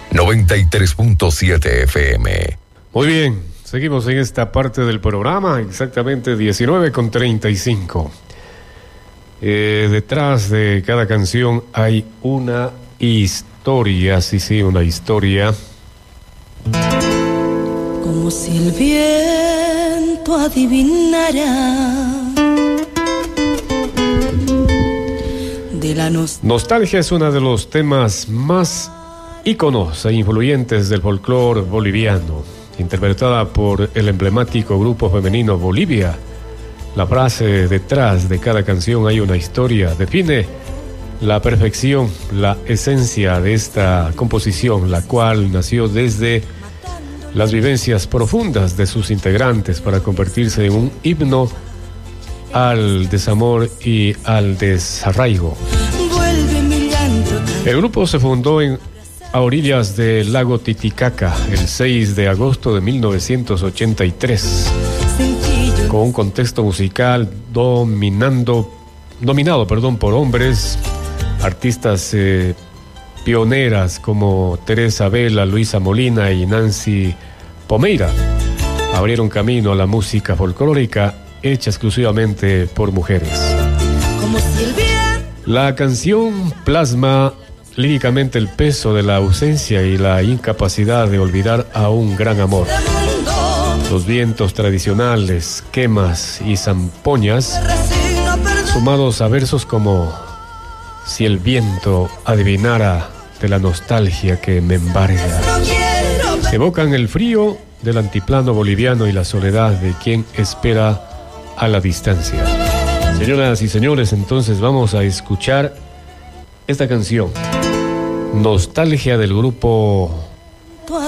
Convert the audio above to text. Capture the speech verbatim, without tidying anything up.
noventa y tres punto siete F M. Muy bien, seguimos en esta parte del programa, exactamente diecinueve con treinta y cinco. Eh, detrás de cada canción hay una historia, sí, sí, una historia. Como si el viento adivinara de la nostalgia. Nostalgia es uno de los temas más íconos e influyentes del folclore boliviano, interpretada por el emblemático grupo femenino Bolivia. La frase detrás de cada canción hay una historia define la perfección, la esencia de esta composición, la cual nació desde las vivencias profundas de sus integrantes para convertirse en un himno al desamor y al desarraigo. El grupo se fundó en a orillas del lago Titicaca el seis de agosto de mil novecientos ochenta y tres, con un contexto musical dominando, dominado perdón, por hombres, artistas eh, pioneras como Teresa Vela, Luisa Molina y Nancy Pomeira. Abrieron camino a la música folclórica hecha exclusivamente por mujeres. La canción plasma líricamente el peso de la ausencia y la incapacidad de olvidar a un gran amor. Los vientos tradicionales, quemas y zampoñas, sumados a versos como si el viento adivinara de la nostalgia que me embarga, evocan el frío del antiplano boliviano y la soledad de quien espera a la distancia. Señoras y señores, entonces vamos a escuchar esta canción, Nostalgia, del grupo